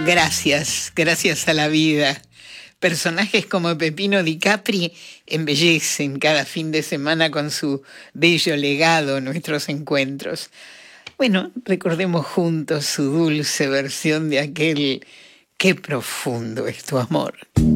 Gracias a la vida. Personajes como Peppino Di Capri embellecen cada fin de semana con su bello legado nuestros encuentros. Bueno, recordemos juntos su dulce versión de aquel "Qué profundo es tu amor".